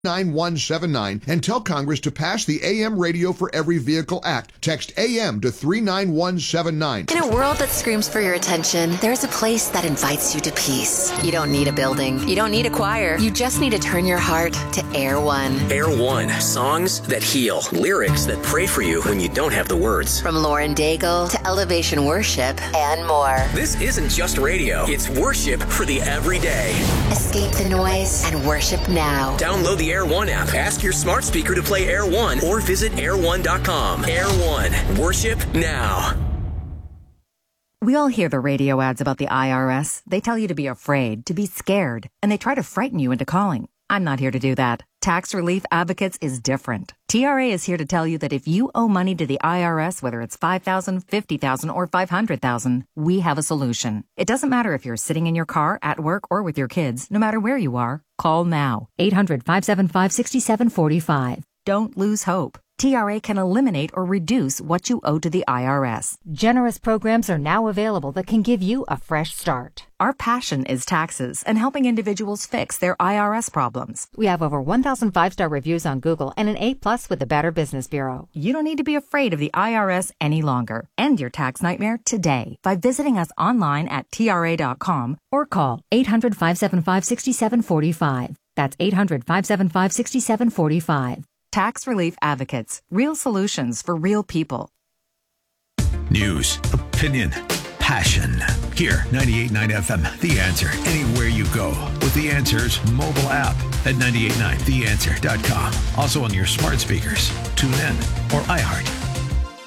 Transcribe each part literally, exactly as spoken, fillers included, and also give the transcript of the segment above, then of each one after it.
nine one seven nine and tell Congress to pass the A M Radio for Every Vehicle Act. Text A M to three nine one seven nine. In a world that screams for your attention, there's a place that invites you to peace. You don't need a building. You don't need a choir. You just need to turn your heart to Air One. Air One. Songs that heal. Lyrics that pray for you when you don't have the words. From Lauren Daigle to Elevation Worship and more. This isn't just radio. It's worship for the everyday. Escape the noise and worship now. Download the Air One app. Ask your smart speaker to play Air One or visit air one dot com. Air One. Worship now. We all hear the radio ads about the I R S. They tell you to be afraid, to be scared, and they try to frighten you into calling. I'm not here to do that. Tax Relief Advocates is different. T R A is here to tell you that if you owe money to the I R S, whether it's five thousand dollars, fifty thousand dollars, or five hundred thousand dollars, we have a solution. It doesn't matter if you're sitting in your car, at work, or with your kids. No matter where you are, call now. eight hundred, five seven five, six seven four five. Don't lose hope. T R A can eliminate or reduce what you owe to the I R S. Generous programs are now available that can give you a fresh start. Our passion is taxes and helping individuals fix their I R S problems. We have over one thousand five-star reviews on Google and an A plus with the Better Business Bureau. You don't need to be afraid of the I R S any longer. End your tax nightmare today by visiting us online at T R A dot com or call eight hundred, five seven five, six seven four five. That's eight hundred, five seven five, six seven four five. Tax Relief Advocates. Real solutions for real people. News, opinion, passion. Here, ninety-eight point nine F M, The Answer. Anywhere you go with The Answer's mobile app at nine eight nine the answer dot com. Also on your smart speakers. Tune in or iHeart.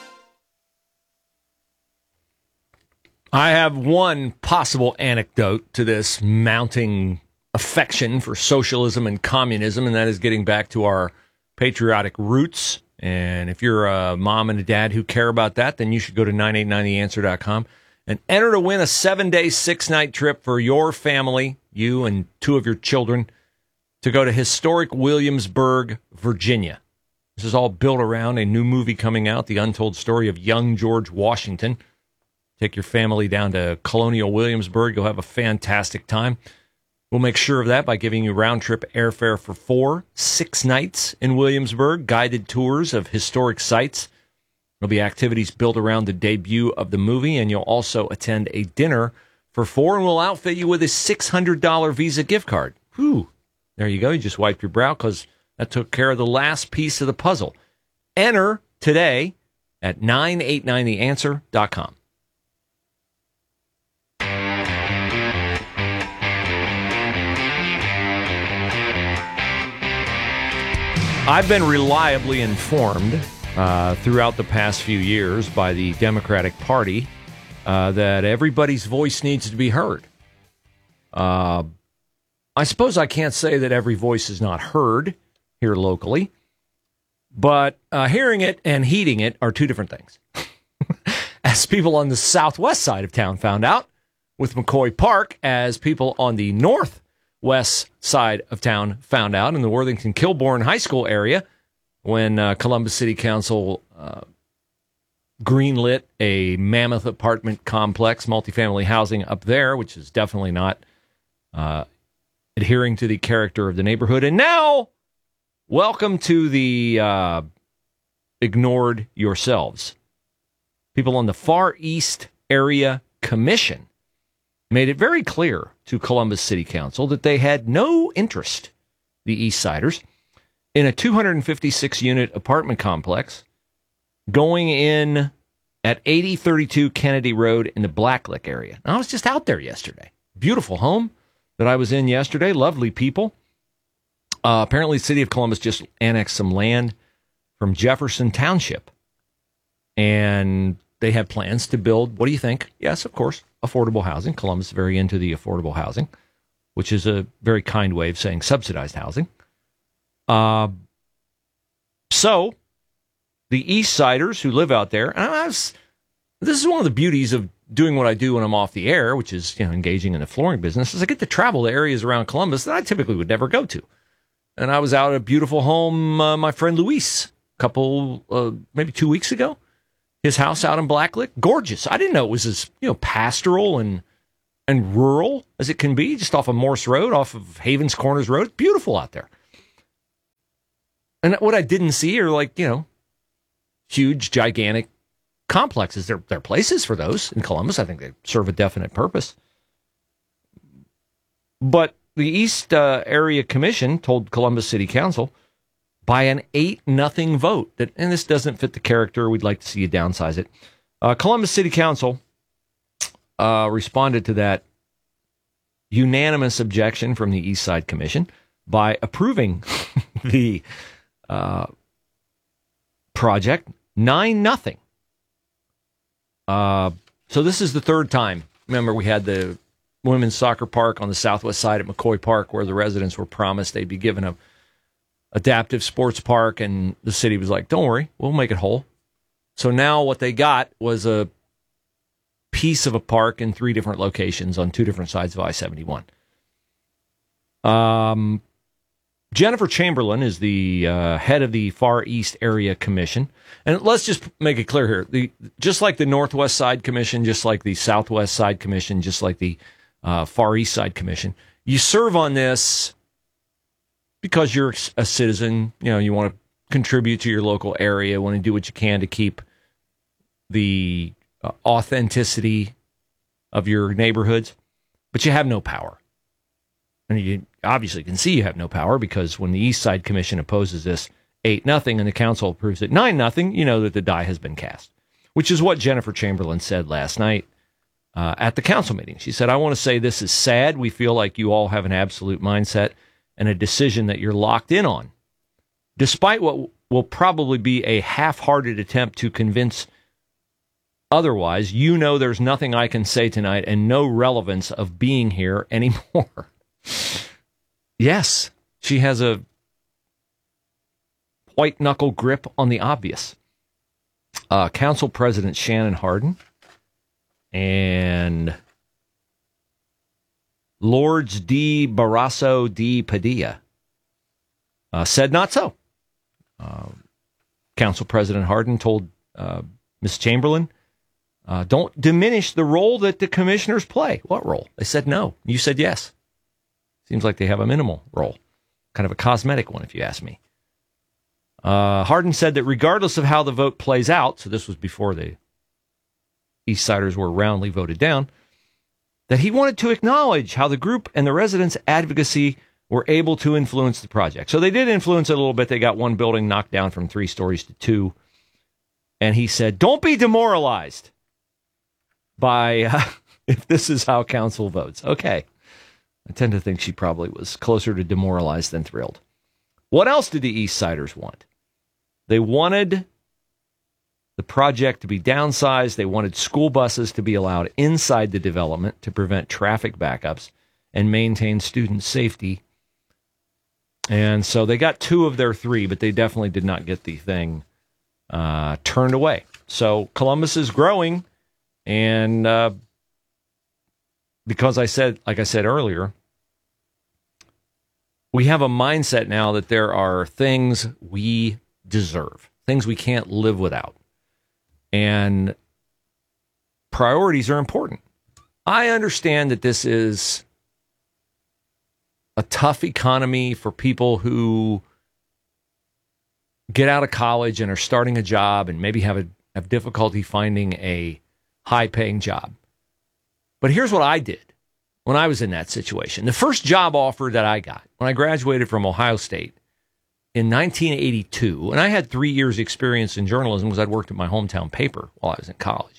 I have one possible anecdote to this mounting affection for socialism and communism, and that is getting back to our patriotic roots. And if you're a mom and a dad who care about that, then you should go to nine eight nine the answer dot com and enter to win a seven-day, six-night trip for your family, you and two of your children, to go to historic Williamsburg, Virginia. This is all built around a new movie coming out, The Untold Story of Young George Washington. Take your family down to Colonial Williamsburg. You'll have a fantastic time. We'll make sure of that by giving you round-trip airfare for four, six nights in Williamsburg, guided tours of historic sites. There'll be activities built around the debut of the movie, and you'll also attend a dinner for four, and we'll outfit you with a six hundred dollars Visa gift card. Whew. There you go. You just wiped your brow because that took care of the last piece of the puzzle. Enter today at nine eight nine the answer dot com. I've been reliably informed uh, throughout the past few years by the Democratic Party uh, that everybody's voice needs to be heard. Uh, I suppose I can't say that every voice is not heard here locally, but uh, hearing it and heeding it are two different things. As people on the southwest side of town found out with McCoy Park, as people on the north west side of town found out in the Worthington-Kilbourne High School area when uh, Columbus City Council uh, greenlit a mammoth apartment complex, multifamily housing up there, which is definitely not uh, adhering to the character of the neighborhood. And now, welcome to the uh, ignored yourselves. People on the Far East Area Commission made it very clear to Columbus City Council that they had no interest, the East Siders, in a two hundred fifty-six unit apartment complex going in at eighty thirty-two Kennedy Road in the Blacklick area. Now, I was just out there yesterday. Beautiful home that I was in yesterday. Lovely people. Uh, apparently, the city of Columbus just annexed some land from Jefferson Township. And they have plans to build, what do you think? Yes, of course, affordable housing. Columbus is very into the affordable housing, which is a very kind way of saying subsidized housing. Uh, so, the East Siders who live out there, and I was, this is one of the beauties of doing what I do when I'm off the air, which is, you know, engaging in the flooring business, is I get to travel to areas around Columbus that I typically would never go to. And I was out at a beautiful home, uh, my friend Luis, a couple, uh, maybe two weeks ago. His house out in Blacklick, gorgeous. I didn't know it was as, you know, pastoral and and rural as it can be, just off of Morse Road, off of Havens Corners Road. Beautiful out there. And what I didn't see are like, you know, huge, gigantic complexes. There, there are places for those in Columbus. I think they serve a definite purpose. But the East uh, Area Commission told Columbus City Council by an eight nothing vote that, and this doesn't fit the character. We'd like to see you downsize it. Uh, Columbus City Council uh, responded to that unanimous objection from the East Side Commission by approving the uh, project nine nothing. Uh, so this is the third time. Remember, we had the women's soccer park on the southwest side at McCoy Park where the residents were promised they'd be given a adaptive sports park, and the city was like, don't worry, we'll make it whole. So now what they got was a piece of a park in three different locations on two different sides of I seventy-one. Um, Jennifer Chamberlain is the uh, head of the Far East Area Commission. And let's just make it clear here. The, just like the Northwest Side Commission, just like the Southwest Side Commission, just like the uh, Far East Side Commission, you serve on this because you're a citizen. You know, you want to contribute to your local area, want to do what you can to keep the uh, authenticity of your neighborhoods, but you have no power. And you obviously can see you have no power because when the East Side Commission opposes this eight nothing and the council approves it nine nothing, you know that the die has been cast, which is what Jennifer Chamberlain said last night uh, at the council meeting. She said, I want to say this is sad. We feel like you all have an absolute mindset and a decision that you're locked in on. Despite what will probably be a half-hearted attempt to convince otherwise, you know there's nothing I can say tonight and no relevance of being here anymore. Yes, she has a white-knuckle grip on the obvious. Uh, Council President Shannon Hardin and Lourdes D. Barrasso D. Padilla uh, said not so. Uh, Council President Hardin told uh, Miz Chamberlain, uh, don't diminish the role that the commissioners play. What role? They said no. You said yes. Seems like they have a minimal role. Kind of a cosmetic one, if you ask me. Uh, Hardin said that regardless of how the vote plays out, so this was before the East Siders were roundly voted down, that he wanted to acknowledge how the group and the residents' advocacy were able to influence the project. So they did influence it a little bit. They got one building knocked down from three stories to two. And he said, don't be demoralized by uh, if this is how council votes. Okay. I tend to think she probably was closer to demoralized than thrilled. What else did the East Siders want? They wanted the project to be downsized. They wanted school buses to be allowed inside the development to prevent traffic backups and maintain student safety. And so they got two of their three, but they definitely did not get the thing uh, turned away. So Columbus is growing, and uh, because I said, like I said earlier, we have a mindset now that there are things we deserve, things we can't live without. And priorities are important. I understand that this is a tough economy for people who get out of college and are starting a job and maybe have a, have difficulty finding a high-paying job. But here's what I did when I was in that situation. The first job offer that I got when I graduated from Ohio State in nineteen eighty-two, and I had three years experience in journalism because I'd worked at my hometown paper while I was in college.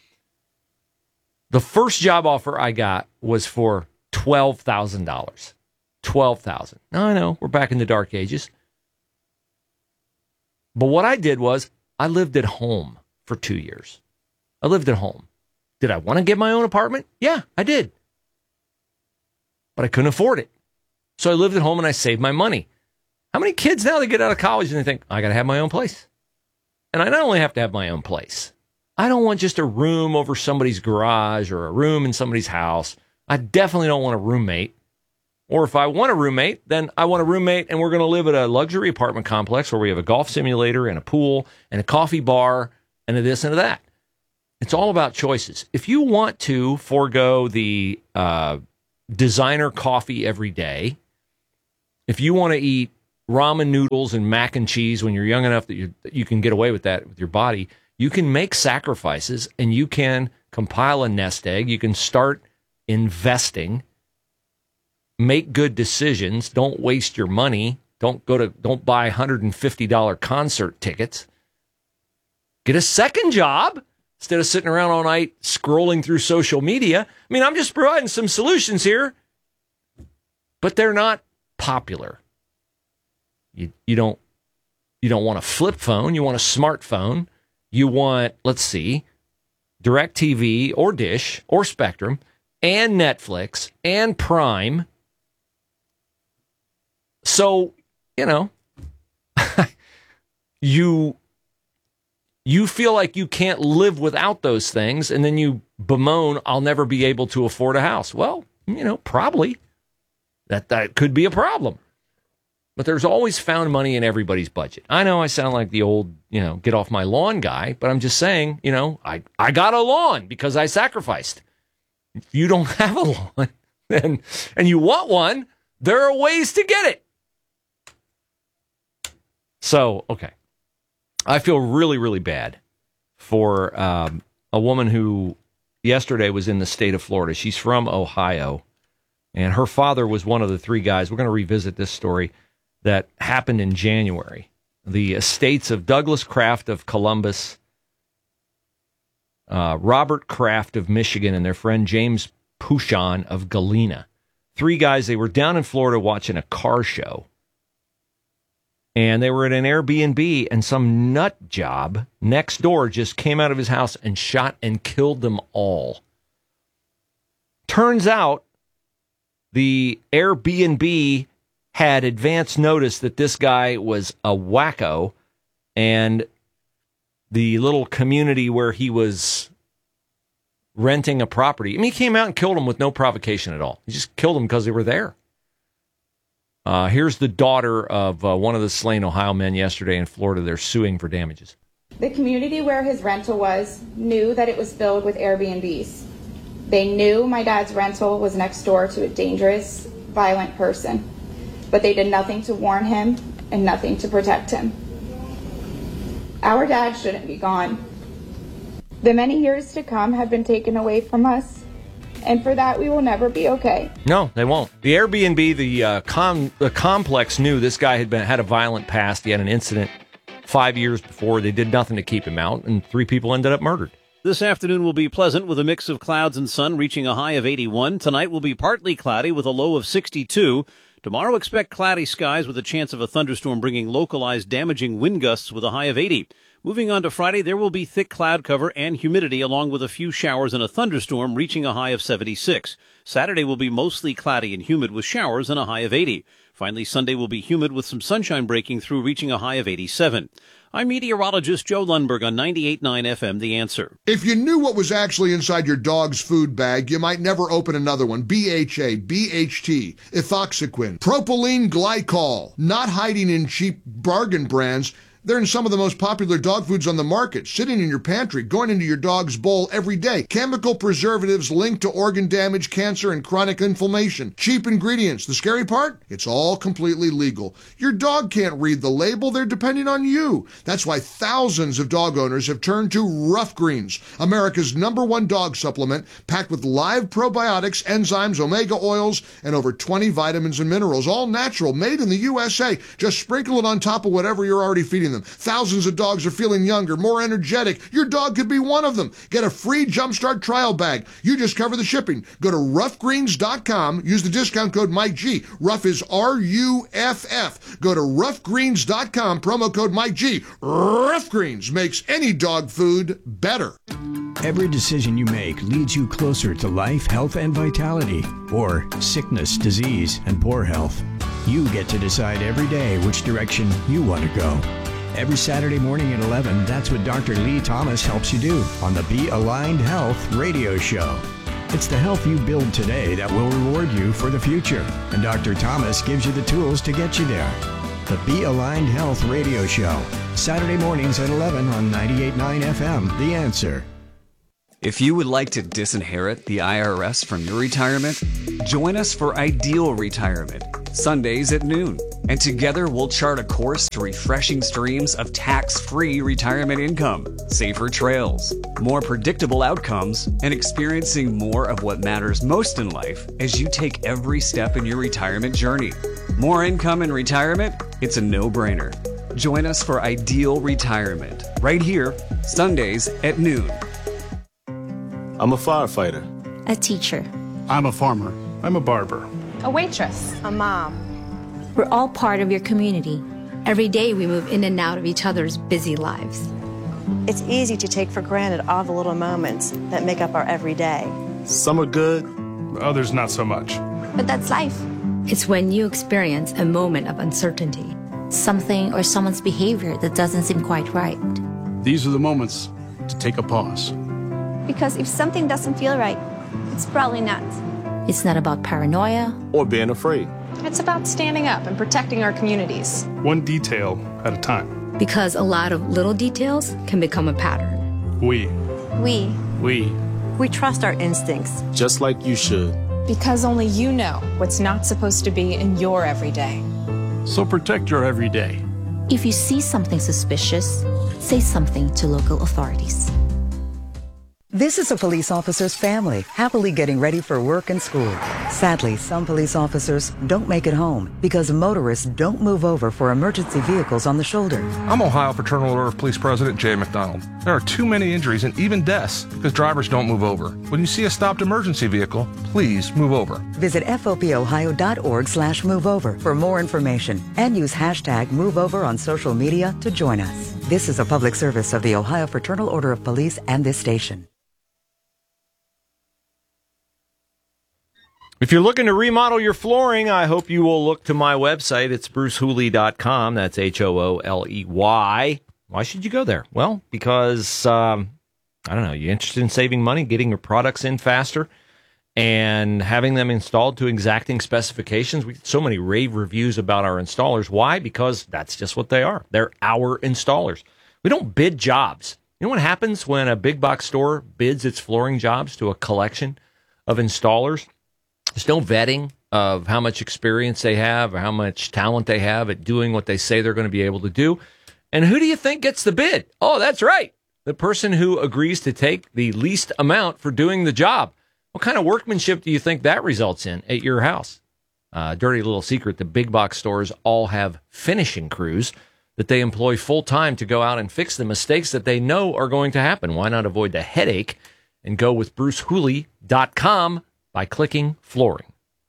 The first job offer I got was for twelve thousand dollars. twelve thousand dollars. Now, I know, we're back in the dark ages. But what I did was I lived at home for two years. I lived at home. Did I want to get my own apartment? Yeah, I did. But I couldn't afford it. So I lived at home and I saved my money. How many kids now, they get out of college and they think, I got to have my own place. And I not only have to have my own place, I don't want just a room over somebody's garage or a room in somebody's house. I definitely don't want a roommate. Or if I want a roommate, then I want a roommate and we're going to live at a luxury apartment complex where we have a golf simulator and a pool and a coffee bar and a this and a that. It's all about choices. If you want to forego the uh, designer coffee every day, if you want to eat ramen noodles and mac and cheese when you're young enough that you you can get away with that with your body. You can make sacrifices and you can compile a nest egg. You can start investing, make good decisions. Don't waste your money. Don't go to don't buy one hundred fifty dollars concert tickets. Get a second job instead of sitting around all night scrolling through social media. I mean, I'm just providing some solutions here, but they're not popular. You you don't you don't want a flip phone, you want a smartphone. You want, let's see, DirecTV or Dish or Spectrum and Netflix and Prime. So, you know, you you feel like you can't live without those things, and then you bemoan, I'll never be able to afford a house. Well, you know, probably. That that could be a problem. But there's always found money in everybody's budget. I know I sound like the old, you know, get off my lawn guy, but I'm just saying, you know, I, I got a lawn because I sacrificed. If you don't have a lawn and, and you want one, there are ways to get it. So, okay. I feel really, really bad for um, a woman who yesterday was in the state of Florida. She's from Ohio, and her father was one of the three guys. We're going to revisit this story that happened in January. The estates of Douglas Kraft of Columbus, uh, Robert Kraft of Michigan, and their friend James Pouchon of Galena. Three guys, they were down in Florida watching a car show. And they were at an Airbnb, and some nut job next door just came out of his house and shot and killed them all. Turns out the Airbnb had advance notice that this guy was a wacko, and the little community where he was renting a property, I mean, he came out and killed them with no provocation at all. He just killed them because they were there. Uh, here's the daughter of uh, one of the slain Ohio men yesterday in Florida. They're suing for damages. The community where his rental was knew that it was filled with Airbnbs. They knew my dad's rental was next door to a dangerous, violent person, but they did nothing to warn him and nothing to protect him. Our dad shouldn't be gone. The many years to come have been taken away from us, and for that we will never be okay. No, they won't. The Airbnb, the uh, com- the complex knew this guy had been had a violent past. He had an incident five years before. They did nothing to keep him out, and three people ended up murdered. This afternoon will be pleasant with a mix of clouds and sun, reaching a high of eighty-one. Tonight will be partly cloudy with a low of sixty-two. Tomorrow, expect cloudy skies with a chance of a thunderstorm bringing localized damaging wind gusts with a high of eighty. Moving on to Friday, there will be thick cloud cover and humidity along with a few showers and a thunderstorm reaching a high of seventy-six. Saturday will be mostly cloudy and humid with showers and a high of eighty. Finally, Sunday will be humid with some sunshine breaking through, reaching a high of eighty-seven. I'm meteorologist Joe Lundberg on ninety-eight point nine F M, The Answer. If you knew what was actually inside your dog's food bag, you might never open another one. B H A, B H T, ethoxyquin, propylene glycol, not hiding in cheap bargain brands. They're in some of the most popular dog foods on the market, sitting in your pantry, going into your dog's bowl every day. Chemical preservatives linked to organ damage, cancer, and chronic inflammation. Cheap ingredients. The scary part? It's all completely legal. Your dog can't read the label. They're depending on you. That's why thousands of dog owners have turned to Rough Greens, America's number one dog supplement, packed with live probiotics, enzymes, omega oils, and over twenty vitamins and minerals. All natural, made in the U S A. Just sprinkle it on top of whatever you're already feeding them. Thousands of dogs are feeling younger, more energetic. Your dog could be one of them. Get a free Jumpstart trial bag. You just cover the shipping. Go to rough greens dot com. Use the discount code Mike G. Rough is R U F F. Go to rough greens dot com. Promo code Mike G. Rough Greens makes any dog food better. Every decision you make leads you closer to life, health, and vitality, or sickness, disease, and poor health. You get to decide every day which direction you want to go. Every Saturday morning at eleven, that's what Doctor Lee Thomas helps you do on the Be Aligned Health radio show. It's the health you build today that will reward you for the future, and Doctor Thomas gives you the tools to get you there. The Be Aligned Health radio show, Saturday mornings at eleven on ninety-eight point nine F M, The Answer. If you would like to disinherit the I R S from your retirement, join us for Ideal Retirement. Sundays at noon. And together we'll chart a course to refreshing streams of tax-free retirement income, safer trails, more predictable outcomes, and experiencing more of what matters most in life as you take every step in your retirement journey. More income in retirement? It's a no-brainer. Join us for Ideal Retirement, right here, Sundays at noon. I'm a firefighter. A teacher. I'm a farmer. I'm a barber. A waitress. A mom. We're all part of your community. Every day we move in and out of each other's busy lives. It's easy to take for granted all the little moments that make up our everyday. Some are good, others not so much. But that's life. It's when you experience a moment of uncertainty. Something or someone's behavior that doesn't seem quite right. These are the moments to take a pause. Because if something doesn't feel right, it's probably not. It's not about paranoia or being afraid. It's about standing up and protecting our communities. One detail at a time. Because a lot of little details can become a pattern. We. We. We. We trust our instincts. Just like you should. Because only you know what's not supposed to be in your everyday. So protect your everyday. If you see something suspicious, say something to local authorities. This is a police officer's family, happily getting ready for work and school. Sadly, some police officers don't make it home because motorists don't move over for emergency vehicles on the shoulder. I'm Ohio Fraternal Order of Police President Jay McDonald. There are too many injuries and even deaths because drivers don't move over. When you see a stopped emergency vehicle, please move over. Visit fopohio.org slash move over for more information and use hashtag MoveOver on social media to join us. This is a public service of the Ohio Fraternal Order of Police and this station. If you're looking to remodel your flooring, I hope you will look to my website. It's bruce hooley dot com. That's H O O L E Y. Why should you go there? Well, because, um, I don't know, you're interested in saving money, getting your products in faster, and having them installed to exacting specifications. We get so many rave reviews about our installers. Why? Because that's just what they are. They're our installers. We don't bid jobs. You know what happens when a big box store bids its flooring jobs to a collection of installers? There's no vetting of how much experience they have or how much talent they have at doing what they say they're going to be able to do. And who do you think gets the bid? Oh, that's right. The person who agrees to take the least amount for doing the job. What kind of workmanship do you think that results in at your house? Uh, dirty little secret, the big box stores all have finishing crews that they employ full time to go out and fix the mistakes that they know are going to happen. Why not avoid the headache and go with bruce hooley dot com by clicking flooring?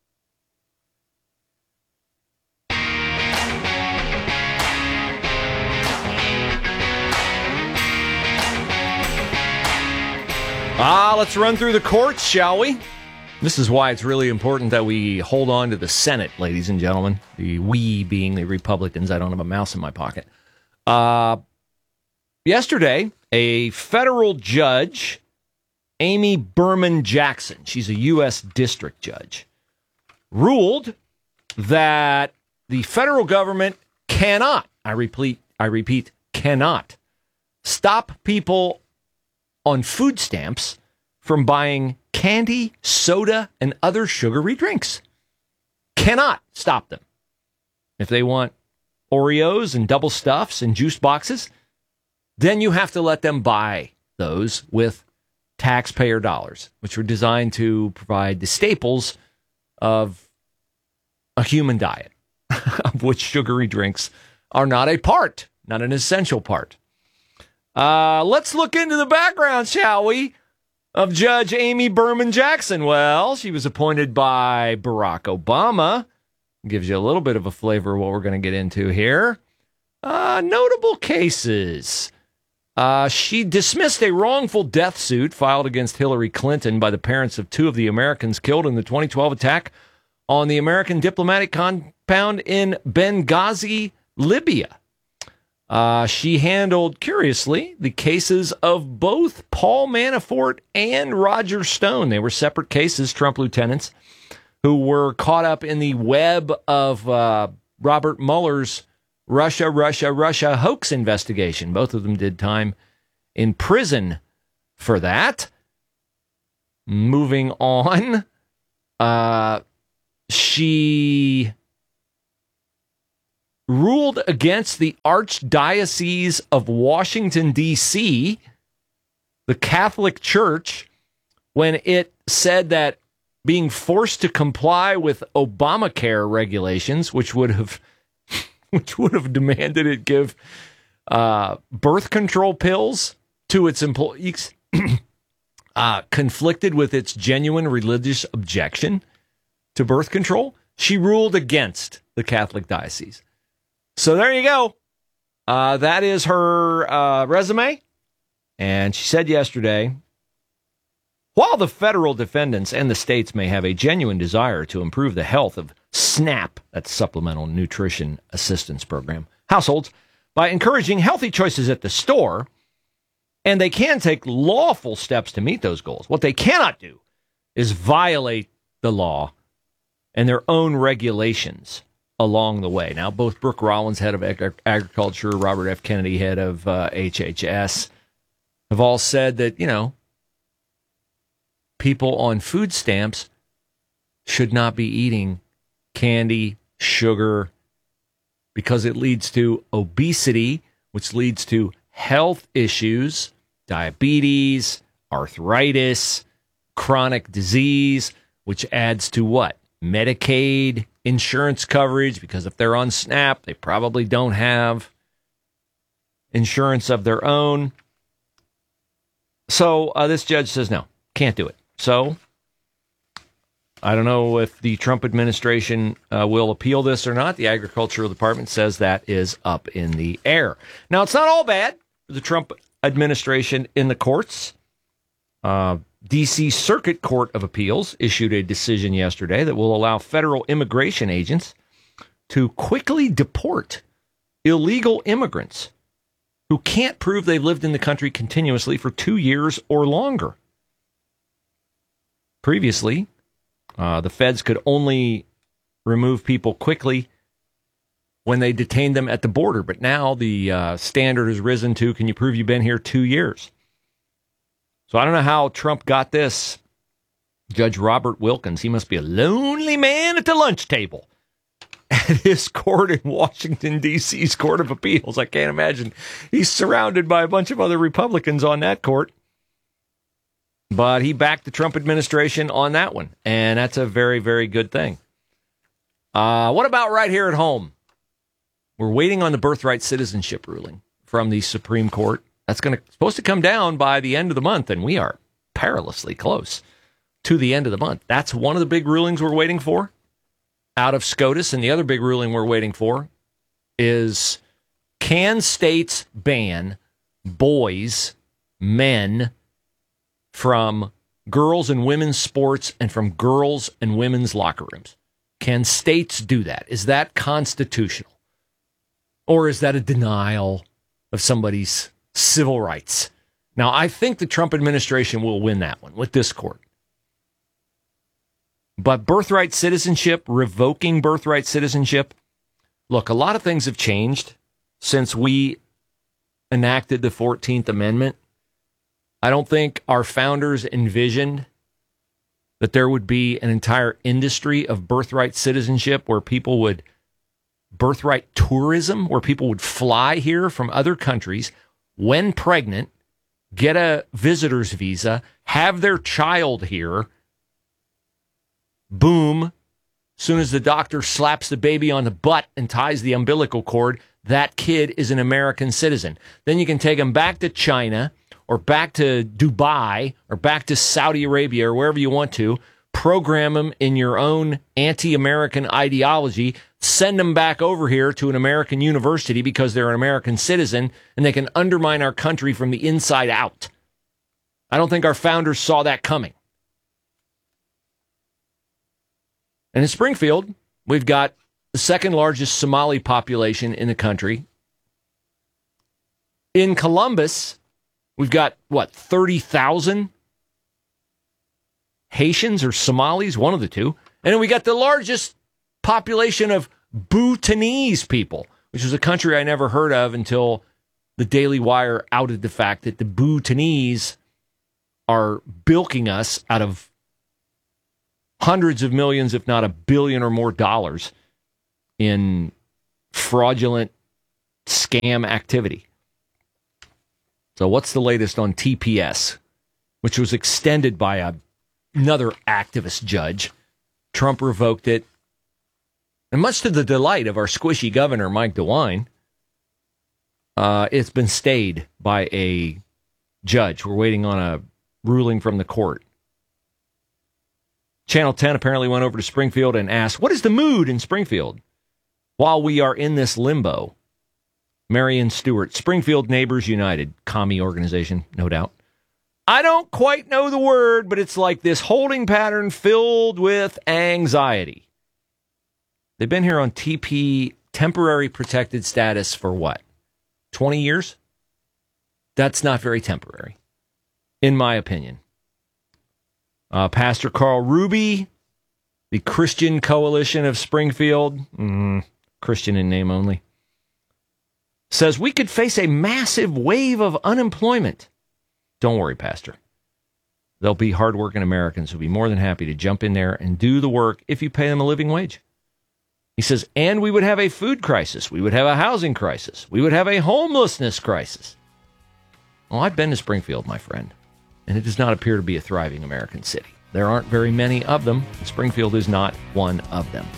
Ah, let's run through the courts, shall we? This is why it's really important that we hold on to the Senate, ladies and gentlemen. The we being the Republicans. I don't have a mouse in my pocket. Uh, yesterday, a federal judge, Amy Berman Jackson, she's a U S district judge, ruled that the federal government cannot, I repeat, I repeat, cannot stop people on food stamps from buying candy, soda, and other sugary drinks. Cannot stop them. If they want Oreos and double stuffs and juice boxes, then you have to let them buy those with taxpayer dollars, which were designed to provide the staples of a human diet, of which sugary drinks are not a part, not an essential part. Uh, let's look into the background, shall we, of Judge Amy Berman Jackson. Well, she was appointed by Barack Obama. Gives you a little bit of a flavor of what we're going to get into here. Uh, notable cases. Uh, she dismissed a wrongful death suit filed against Hillary Clinton by the parents of two of the Americans killed in the twenty twelve attack on the American diplomatic compound in Benghazi, Libya. Uh, she handled, curiously, the cases of both Paul Manafort and Roger Stone. They were separate cases, Trump lieutenants, who were caught up in the web of uh, Robert Mueller's Russia, Russia, Russia hoax investigation. Both of them did time in prison for that. Moving on, uh, she ruled against the Archdiocese of Washington, D C, the Catholic Church, when it said that being forced to comply with Obamacare regulations, which would have which would have demanded it give uh, birth control pills to its employees, uh, conflicted with its genuine religious objection to birth control. She ruled against the Catholic diocese. So there you go. Uh, that is her uh, resume. And she said yesterday, while the federal defendants and the states may have a genuine desire to improve the health of SNAP, that's Supplemental Nutrition Assistance Program, households, by encouraging healthy choices at the store, and they can take lawful steps to meet those goals, what they cannot do is violate the law and their own regulations along the way. Now, both Brooke Rollins, head of Ag- Agriculture, Robert F. Kennedy, head of uh, H H S, have all said that, you know, people on food stamps should not be eating candy, sugar, because it leads to obesity, which leads to health issues, diabetes, arthritis, chronic disease, which adds to what? Medicaid insurance coverage, because if they're on SNAP, they probably don't have insurance of their own. So uh, this judge says, no, can't do it. So I don't know if the Trump administration uh, will appeal this or not. The Agricultural Department says that is up in the air. Now, it's not all bad for the Trump administration in the courts. Uh, D C Circuit Court of Appeals issued a decision yesterday that will allow federal immigration agents to quickly deport illegal immigrants who can't prove they've lived in the country continuously for two years or longer. Previously, uh, the feds could only remove people quickly when they detained them at the border. But now the uh, standard has risen to, can you prove you've been here two years? So I don't know how Trump got this. Judge Robert Wilkins, he must be a lonely man at the lunch table at his court in Washington, D C's Court of Appeals. I can't imagine. He's surrounded by a bunch of other Republicans on that court. But he backed the Trump administration on that one, and that's a very, very good thing. Uh, what about right here at home? We're waiting on the birthright citizenship ruling from the Supreme Court. That's going to supposed to come down by the end of the month, and we are perilously close to the end of the month. That's one of the big rulings we're waiting for out of SCOTUS, and the other big ruling we're waiting for is, can states ban boys, men, from girls and women's sports and from girls and women's locker rooms? Can states do that? Is that constitutional? Or is that a denial of somebody's civil rights? Now, I think the Trump administration will win that one with this court. But birthright citizenship, revoking birthright citizenship, look, a lot of things have changed since we enacted the fourteenth Amendment. I don't think our founders envisioned that there would be an entire industry of birthright citizenship where people would, birthright tourism, where people would fly here from other countries when pregnant, get a visitor's visa, have their child here, boom, soon as the doctor slaps the baby on the butt and ties the umbilical cord, that kid is an American citizen. Then you can take him back to China or back to Dubai, or back to Saudi Arabia, or wherever you want to, program them in your own anti-American ideology, send them back over here to an American university because they're an American citizen, and they can undermine our country from the inside out. I don't think our founders saw that coming. And in Springfield, we've got the second largest Somali population in the country. In Columbus, we've got, what, thirty thousand Haitians or Somalis, one of the two. And then we got the largest population of Bhutanese people, which is a country I never heard of until the Daily Wire outed the fact that the Bhutanese are bilking us out of hundreds of millions, if not a billion or more dollars in fraudulent scam activity. So what's the latest on T P S, which was extended by a, another activist judge? Trump revoked it. And much to the delight of our squishy governor, Mike DeWine, uh, it's been stayed by a judge. We're waiting on a ruling from the court. Channel ten apparently went over to Springfield and asked, what is the mood in Springfield while we are in this limbo? Marion Stewart, Springfield Neighbors United, commie organization, no doubt. I don't quite know the word, but it's like this holding pattern filled with anxiety. They've been here on T P, temporary protected status, for what? twenty years? That's not very temporary, in my opinion. Uh, Pastor Carl Ruby, the Christian Coalition of Springfield, mm, Christian in name only, says we could face a massive wave of unemployment. Don't worry, Pastor. There'll be hardworking Americans who'll be more than happy to jump in there and do the work if you pay them a living wage. He says, and we would have a food crisis. We would have a housing crisis. We would have a homelessness crisis. Well, I've been to Springfield, my friend, and it does not appear to be a thriving American city. There aren't very many of them, and Springfield is not one of them.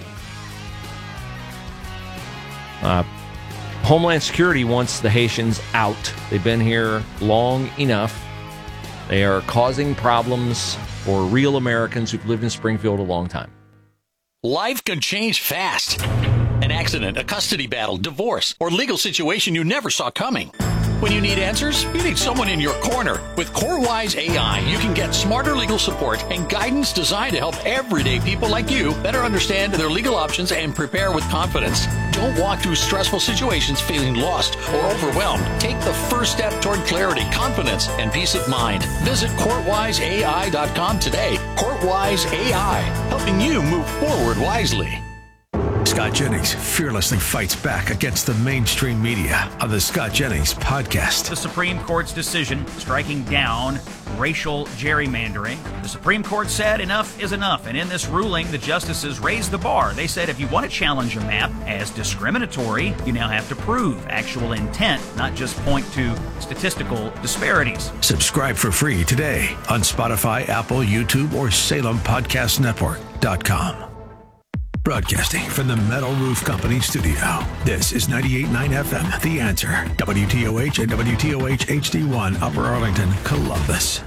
Uh, Homeland Security wants the Haitians out. They've been here long enough. They are causing problems for real Americans who've lived in Springfield a long time. Life can change fast. An accident, a custody battle, divorce, or legal situation you never saw coming. When you need answers, you need someone in your corner. With CoreWise A I, you can get smarter legal support and guidance designed to help everyday people like you better understand their legal options and prepare with confidence. Don't walk through stressful situations feeling lost or overwhelmed. Take the first step toward clarity, confidence, and peace of mind. Visit court wise A I dot com today. CourtWise A I, helping you move forward wisely. Scott Jennings fearlessly fights back against the mainstream media on the Scott Jennings Podcast. The Supreme Court's decision striking down racial gerrymandering. The Supreme Court said enough is enough, and in this ruling, the justices raised the bar. They said if you want to challenge a map as discriminatory, you now have to prove actual intent, not just point to statistical disparities. Subscribe for free today on Spotify, Apple, YouTube, or Salem Podcast Network dot com. Broadcasting from the Metal Roof Company studio. This is ninety-eight point nine F M, The Answer. W T O H and W T O H H D one, Upper Arlington, Columbus.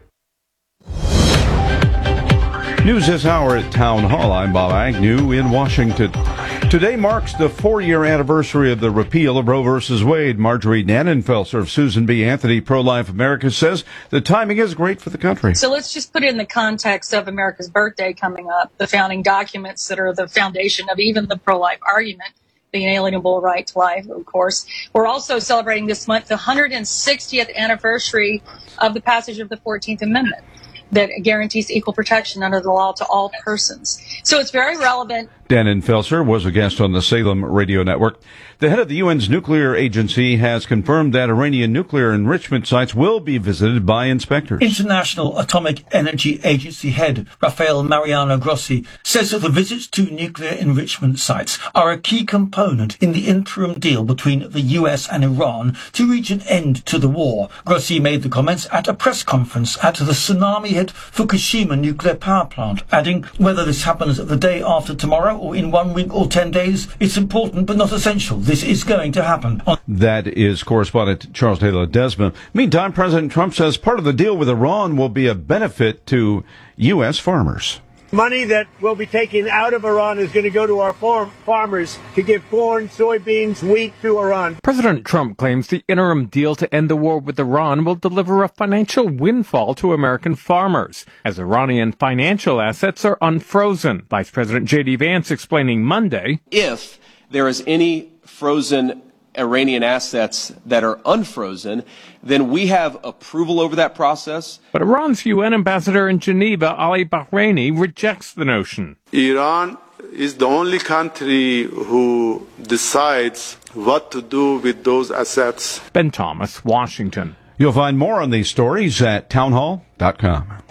News this hour at Town Hall. I'm Bob Agnew in Washington. Today marks the four-year anniversary of the repeal of Roe versus Wade. Marjorie Dannenfelser of Susan B. Anthony Pro-Life America says the timing is great for the country. So let's just put it in the context of America's birthday coming up, the founding documents that are the foundation of even the pro-life argument, the inalienable right to life, of course. We're also celebrating this month the one hundred sixtieth anniversary of the passage of the fourteenth Amendment that guarantees equal protection under the law to all persons. So it's very relevant. Dannenfelser was a guest on the Salem Radio Network. The head of the U N's nuclear agency has confirmed that Iranian nuclear enrichment sites will be visited by inspectors. International Atomic Energy Agency head Rafael Mariano Grossi says that the visits to nuclear enrichment sites are a key component in the interim deal between the U S and Iran to reach an end to the war. Grossi made the comments at a press conference at the tsunami-hit Fukushima nuclear power plant, adding, whether this happens the day after tomorrow or in one week or ten days, it's important but not essential. This is going to happen. That is correspondent Charles Taylor Desmond. Meantime, President Trump says part of the deal with Iran will be a benefit to U S farmers. Money that will be taken out of Iran is going to go to our farm farmers to give corn, soybeans, wheat to Iran. President Trump claims the interim deal to end the war with Iran will deliver a financial windfall to American farmers, as Iranian financial assets are unfrozen. Vice President J D Vance explaining Monday, if there is any frozen Iranian assets that are unfrozen, then we have approval over that process. But Iran's U N ambassador in Geneva, Ali Bahraini, rejects the notion. Iran is the only country who decides what to do with those assets. Ben Thomas, Washington. You'll find more on these stories at townhall dot com.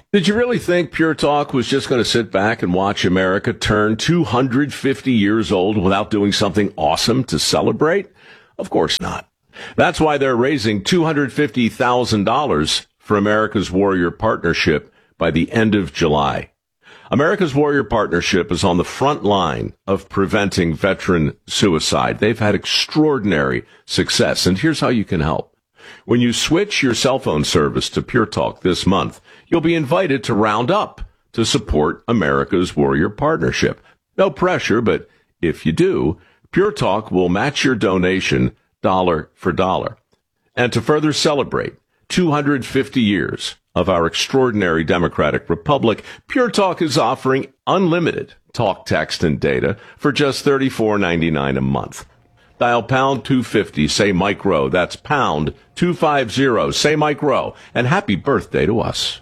Did you really think Pure Talk was just going to sit back and watch America turn two hundred fifty years old without doing something awesome to celebrate? Of course not. That's why they're raising two hundred fifty thousand dollars for America's Warrior Partnership by the end of July. America's Warrior Partnership is on the front line of preventing veteran suicide. They've had extraordinary success, and here's how you can help. When you switch your cell phone service to Pure Talk this month, you'll be invited to round up to support America's Warrior Partnership. No pressure, but if you do, Pure Talk will match your donation dollar for dollar. And to further celebrate two hundred fifty years of our extraordinary democratic republic, Pure Talk is offering unlimited talk, text, and data for just thirty-four ninety-nine a month. Dial pound two fifty, say Mike Rowe. That's pound two fifty, say Mike Rowe. And happy birthday to us.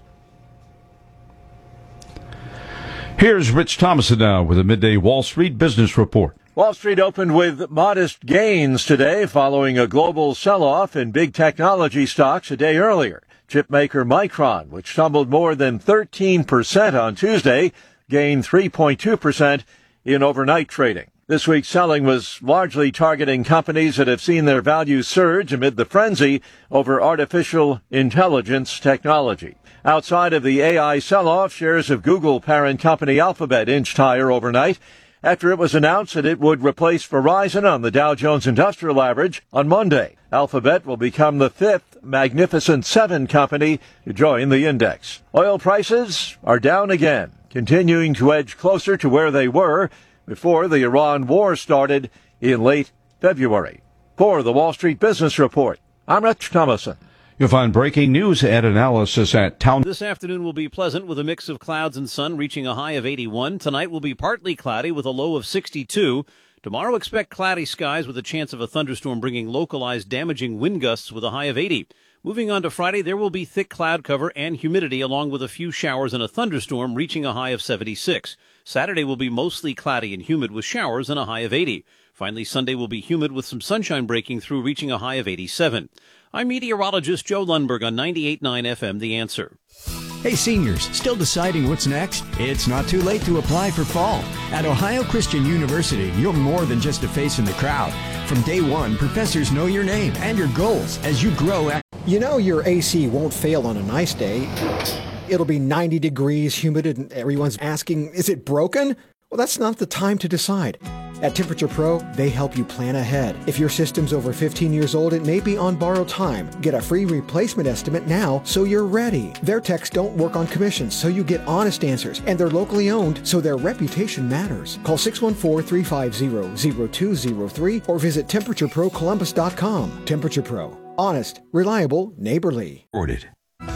Here's Rich Thomason now with a midday Wall Street Business Report. Wall Street opened with modest gains today following a global sell-off in big technology stocks a day earlier. Chipmaker Micron, which tumbled more than thirteen percent on Tuesday, gained three point two percent in overnight trading. This week's selling was largely targeting companies that have seen their values surge amid the frenzy over artificial intelligence technology. Outside of the A I sell-off, shares of Google parent company Alphabet inched higher overnight after it was announced that it would replace Verizon on the Dow Jones Industrial Average on Monday. Alphabet will become the fifth Magnificent Seven company to join the index. Oil prices are down again, continuing to edge closer to where they were before the Iran war started in late February. For the Wall Street Business Report, I'm Rich Thomason. You'll find breaking news and analysis at Town. This afternoon will be pleasant with a mix of clouds and sun, reaching a high of eighty-one. Tonight will be partly cloudy with a low of sixty-two. Tomorrow expect cloudy skies with a chance of a thunderstorm bringing localized damaging wind gusts with a high of eighty. Moving on to Friday, there will be thick cloud cover and humidity along with a few showers and a thunderstorm reaching a high of seventy-six. Saturday will be mostly cloudy and humid with showers and a high of eighty. Finally, Sunday will be humid with some sunshine breaking through, reaching a high of eighty-seven. I'm meteorologist Joe Lundberg on ninety-eight point nine F M, The Answer. Hey seniors, still deciding what's next? It's not too late to apply for fall. At Ohio Christian University, you're more than just a face in the crowd. From day one, professors know your name and your goals as you grow. At- you know your A C won't fail on a nice day. It'll be ninety degrees, humid, and everyone's asking, is it broken? Well, that's not the time to decide. At Temperature Pro, they help you plan ahead. If your system's over fifteen years old, it may be on borrowed time. Get a free replacement estimate now so you're ready. Their techs don't work on commissions, so you get honest answers. And they're locally owned, so their reputation matters. Call six one four, three five zero, zero two zero three or visit temperature pro columbus dot com. Temperature Pro. Honest, reliable, neighborly. Ordered.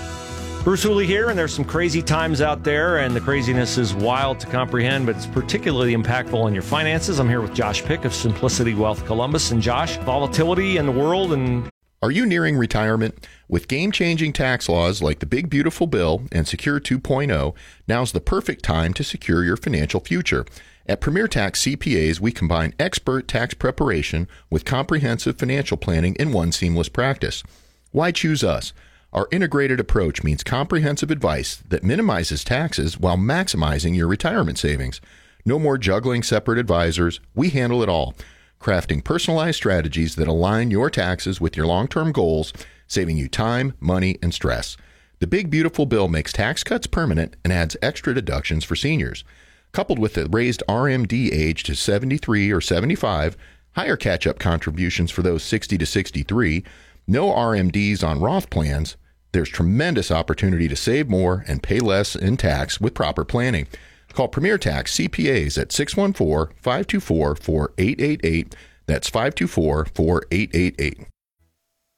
Bruce Hooley here, and there's some crazy times out there, and the craziness is wild to comprehend, but it's particularly impactful on your finances. I'm here with Josh Pick of Simplicity Wealth Columbus. And Josh, volatility in the world and... Are you nearing retirement? With game-changing tax laws like the Big Beautiful Bill and Secure two point oh, now's the perfect time to secure your financial future. At Premier Tax C P As, we combine expert tax preparation with comprehensive financial planning in one seamless practice. Why choose us? Our integrated approach means comprehensive advice that minimizes taxes while maximizing your retirement savings. No more juggling separate advisors. We handle it all, crafting personalized strategies that align your taxes with your long-term goals, saving you time, money, and stress. The Big Beautiful Bill makes tax cuts permanent and adds extra deductions for seniors. Coupled with the raised R M D age to seventy-three or seventy-five, higher catch-up contributions for those sixty to sixty-three, no R M Ds on Roth plans, there's tremendous opportunity to save more and pay less in tax with proper planning. Call Premier Tax C P As at six one four, five two four, four eight eight eight. That's five two four, four eight eight eight.